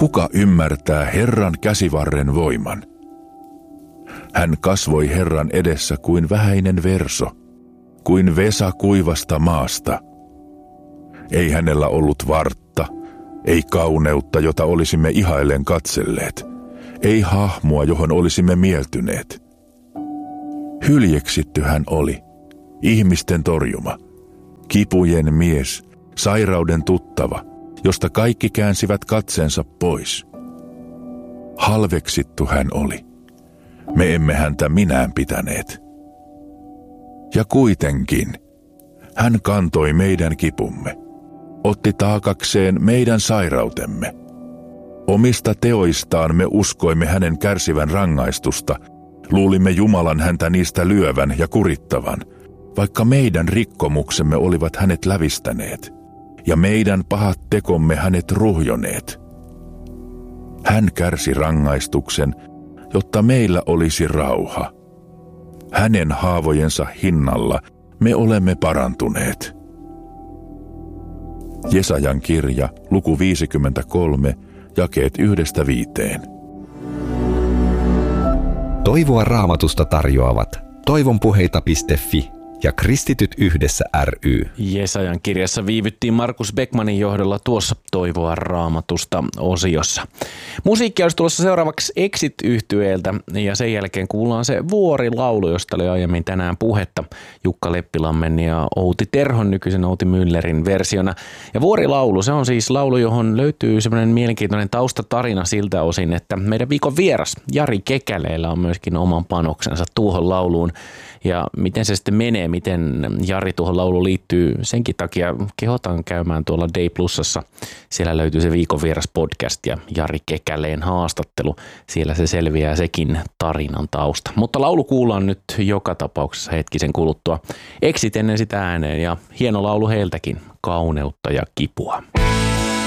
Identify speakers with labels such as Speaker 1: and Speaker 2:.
Speaker 1: Kuka ymmärtää Herran käsivarren voiman? Hän kasvoi Herran edessä kuin vähäinen verso, kuin vesa kuivasta maasta. Ei hänellä ollut vartta, ei kauneutta, jota olisimme ihaillen katselleet, ei hahmoa, johon olisimme mieltyneet. Hyljeksitty hän oli, ihmisten torjuma, kipujen mies, sairauden tuttava, josta kaikki käänsivät katseensa pois. Halveksittu hän oli. Me emme häntä minään pitäneet. Ja kuitenkin hän kantoi meidän kipumme, otti taakakseen meidän sairautemme. Omista teoistaan me uskoimme hänen kärsivän rangaistusta, luulimme Jumalan häntä niistä lyövän ja kurittavan, vaikka meidän rikkomuksemme olivat hänet lävistäneet, ja meidän pahat tekomme hänet ruhjoneet. Hän kärsi rangaistuksen, jotta meillä olisi rauha. Hänen haavojensa hinnalla me olemme parantuneet. Jesajan kirja, luku 53, jakeet 1-5.
Speaker 2: Toivoa Raamatusta tarjoavat toivonpuheita.fi ja Kristityt yhdessä ry.
Speaker 3: Jesajan kirjassa viivyttiin Markus Beckmanin johdolla tuossa Toivoa Raamatusta -osiossa. Musiikkia olisi tulossa seuraavaksi Exit-yhtyeeltä ja sen jälkeen kuullaan se Vuorilaulu, josta oli aiemmin tänään puhetta Jukka Leppilammen ja Outi Terhon, nykyisen Outi Müllerin versiona. Ja Vuorilaulu, se on siis laulu, johon löytyy semmoinen mielenkiintoinen taustatarina siltä osin, että meidän viikon vieras Jari Kekäleellä on myöskin oman panoksensa tuohon lauluun. Ja miten se sitten menee, miten Jari tuohon lauluun liittyy, senkin takia kehotan käymään tuolla Day Plusassa. Siellä löytyy se viikon vieras podcast ja Jari Kekäleen haastattelu. Siellä se selviää sekin tarinan tausta. Mutta laulu kuullaan nyt joka tapauksessa hetkisen kuluttua. Exit ennen sitä ääneen ja hieno laulu heiltäkin, Kauneutta ja kipua.